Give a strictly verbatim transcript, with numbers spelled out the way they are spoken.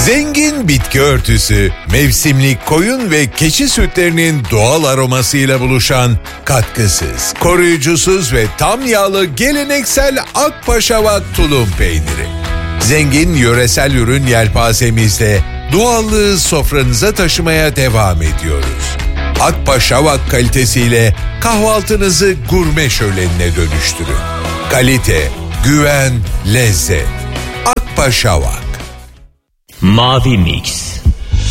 Zengin bitki örtüsü, mevsimlik koyun ve keçi sütlerinin doğal aromasıyla buluşan katkısız, koruyucusuz ve tam yağlı geleneksel Akpaşavak tulum peyniri. Zengin yöresel ürün yelpazemizde doğallığı sofranıza taşımaya devam ediyoruz. Akpaşavak kalitesiyle kahvaltınızı gurme şölenine dönüştürün. Kalite, güven, lezzet. Akpaşavak. Mavi Mix.